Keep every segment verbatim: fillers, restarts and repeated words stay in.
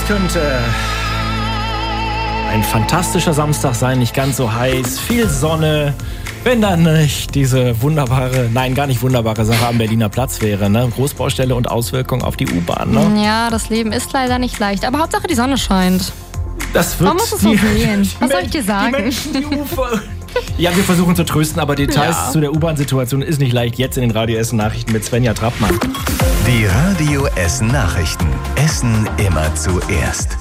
könnte ein fantastischer Samstag sein, nicht ganz so heiß, viel Sonne, wenn dann nicht diese wunderbare, nein, gar nicht wunderbare Sache am Berliner Platz wäre, ne? Großbaustelle und Auswirkungen auf die U-Bahn, ne? Ja, das Leben ist leider nicht leicht, aber Hauptsache die Sonne scheint. Das wird Man muss es so sehen. Was soll ich dir sagen? Die Menschen, die Ufer. Ja, wir versuchen zu trösten, aber Details ja. zu der U-Bahn-Situation ist nicht leicht. Jetzt in den Radio Essen Nachrichten mit Svenja Trappmann. Die Radio Essen Nachrichten. Essen immer zuerst.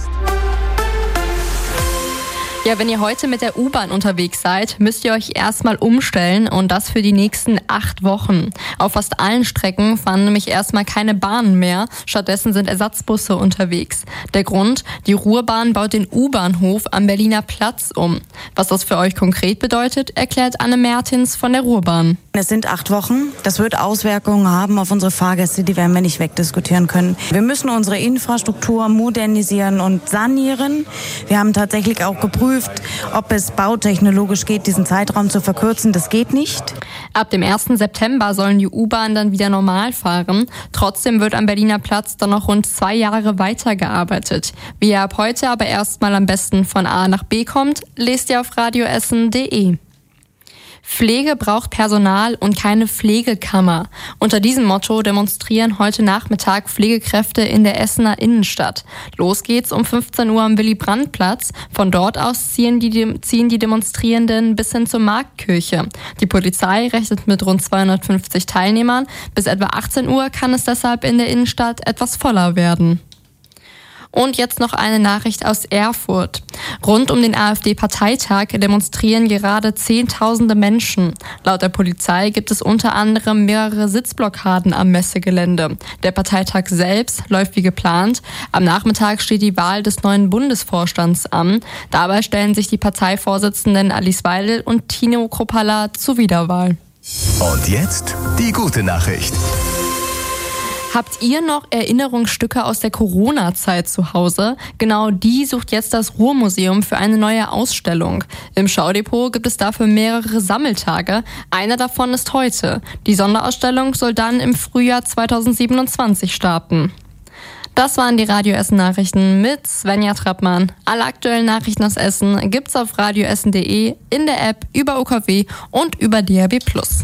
Ja, wenn ihr heute mit der U-Bahn unterwegs seid, müsst ihr euch erstmal umstellen und das für die nächsten acht Wochen. Auf fast allen Strecken fahren nämlich erstmal keine Bahnen mehr, stattdessen sind Ersatzbusse unterwegs. Der Grund, die Ruhrbahn baut den U-Bahnhof am Berliner Platz um. Was das für euch konkret bedeutet, erklärt Anne Mertins von der Ruhrbahn. Es sind acht Wochen. Das wird Auswirkungen haben auf unsere Fahrgäste, die werden wir nicht wegdiskutieren können. Wir müssen unsere Infrastruktur modernisieren und sanieren. Wir haben tatsächlich auch geprüft, ob es bautechnologisch geht, diesen Zeitraum zu verkürzen. Das geht nicht. Ab dem ersten September sollen die U-Bahnen dann wieder normal fahren. Trotzdem wird am Berliner Platz dann noch rund zwei Jahre weitergearbeitet. Wie ihr ab heute aber erstmal am besten von A nach B kommt, lest ihr auf radioessen punkt de. Pflege braucht Personal und keine Pflegekammer. Unter diesem Motto demonstrieren heute Nachmittag Pflegekräfte in der Essener Innenstadt. Los geht's um fünfzehn Uhr am Willy-Brandt-Platz. Von dort aus ziehen die, ziehen die Demonstrierenden bis hin zur Marktkirche. Die Polizei rechnet mit rund zweihundertfünfzig Teilnehmern. Bis etwa achtzehn Uhr kann es deshalb in der Innenstadt etwas voller werden. Und jetzt noch eine Nachricht aus Erfurt. Rund um den AfD-Parteitag demonstrieren gerade Zehntausende Menschen. Laut der Polizei gibt es unter anderem mehrere Sitzblockaden am Messegelände. Der Parteitag selbst läuft wie geplant. Am Nachmittag steht die Wahl des neuen Bundesvorstands an. Dabei stellen sich die Parteivorsitzenden Alice Weidel und Tino Kruppalla zur Wiederwahl. Und jetzt die gute Nachricht. Habt ihr noch Erinnerungsstücke aus der Corona-Zeit zu Hause? Genau die sucht jetzt das Ruhrmuseum für eine neue Ausstellung. Im Schaudepot gibt es dafür mehrere Sammeltage. Einer davon ist heute. Die Sonderausstellung soll dann im Frühjahr zweitausendsiebenundzwanzig starten. Das waren die Radio Essen Nachrichten mit Svenja Trappmann. Alle aktuellen Nachrichten aus Essen gibt's auf radioessen punkt de, in der App, über O K W und über D A B plus.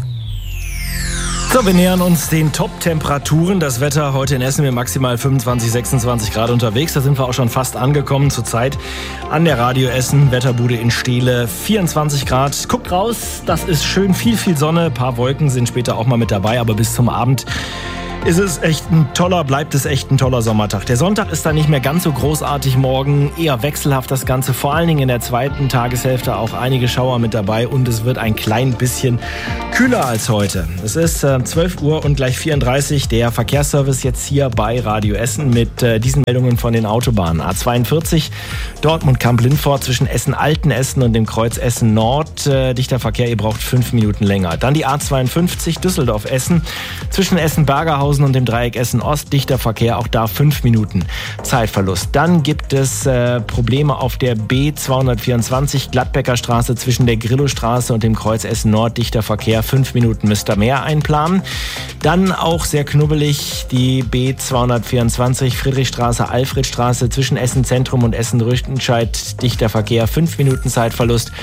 So, wir nähern uns den Top-Temperaturen. Das Wetter heute in Essen mit maximal fünfundzwanzig, sechsundzwanzig Grad unterwegs. Da sind wir auch schon fast angekommen zurzeit an der Radio Essen Wetterbude in Steele. vierundzwanzig Grad. Guckt raus, das ist schön, viel, viel Sonne. Ein paar Wolken sind später auch mal mit dabei, aber bis zum Abend ist es echt ein toller, bleibt es echt ein toller Sommertag. Der Sonntag ist dann nicht mehr ganz so großartig morgen, eher wechselhaft das Ganze, vor allen Dingen in der zweiten Tageshälfte auch einige Schauer mit dabei und es wird ein klein bisschen kühler als heute. Es ist äh, zwölf Uhr und gleich vierunddreißig, der Verkehrsservice jetzt hier bei Radio Essen mit äh, diesen Meldungen von den Autobahnen. A zweiundvierzig, Dortmund-Kamp-Lindfort zwischen Essen-Altenessen und dem Kreuz Essen-Nord. Äh, dichter Verkehr, ihr braucht fünf Minuten länger. Dann die A zweiundfünfzig, Düsseldorf-Essen zwischen Essen-Bergerhausen und dem Dreieck Essen-Ost, dichter Verkehr, auch da fünf Minuten Zeitverlust. Dann gibt es äh, Probleme auf der B zweihundertvierundzwanzig, Gladbecker Straße zwischen der Grillowstraße und dem Kreuz Essen-Nord, dichter Verkehr, fünf Minuten müsst ihr mehr einplanen. Dann auch sehr knubbelig die B zweihundertvierundzwanzig, Friedrichstraße, Alfredstraße zwischen Essen-Zentrum und Essen-Rüttenscheid, dichter Verkehr, fünf Minuten Zeitverlust.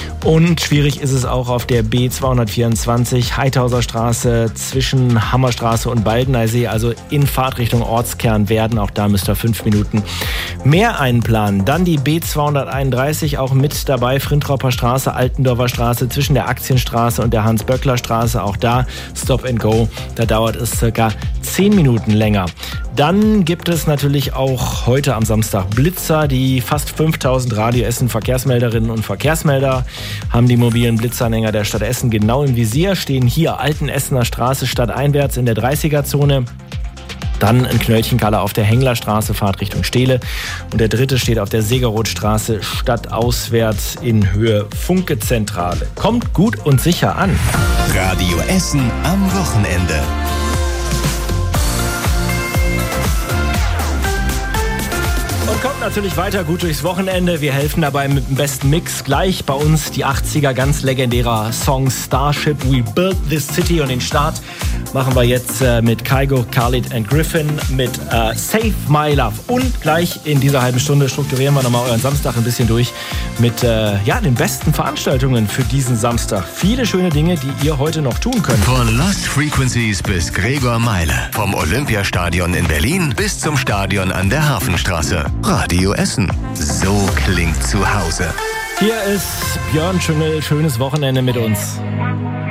Und schwierig ist es auch auf der B zweihundertvierundzwanzig, Heithauser Straße zwischen Hammerstraße und Ball See, also in Fahrtrichtung Ortskern werden. Auch da müsst ihr fünf Minuten mehr einplanen. Dann die B zweihunderteinunddreißig, auch mit dabei, Frintropper Straße, Altendorfer Straße zwischen der Aktienstraße und der Hans-Böckler Straße. Auch da Stop and Go. Da dauert es circa zehn Minuten länger. Dann gibt es natürlich auch heute am Samstag Blitzer. Die fast fünftausend Radio Essen Verkehrsmelderinnen und Verkehrsmelder haben die mobilen Blitzanhänger der Stadt Essen genau im Visier, stehen hier Altenessener Straße stadteinwärts in der dreißiger-Zone. Dann ein Knöllchenkalle auf der Henglerstraße, Fahrtrichtung Steele. Und der dritte steht auf der Segerothstraße, stadtauswärts in Höhe Funke-Zentrale. Kommt gut und sicher an. Radio Essen am Wochenende. Und kommt natürlich weiter gut durchs Wochenende. Wir helfen dabei mit dem besten Mix. Gleich bei uns die achtziger, ganz legendärer Song Starship, We Built This City. Und den Start machen wir jetzt äh, mit Kygo, Khalid and Griffin mit äh, Save My Love. Und gleich in dieser halben Stunde strukturieren wir nochmal euren Samstag ein bisschen durch mit äh, ja, den besten Veranstaltungen für diesen Samstag. Viele schöne Dinge, die ihr heute noch tun könnt. Von Lost Frequencies bis Gregor Meile. Vom Olympiastadion in Berlin bis zum Stadion an der Hafenstraße. Radio Essen. So klingt zu Hause. Hier ist Björn Schüngel. Schönes Wochenende mit uns.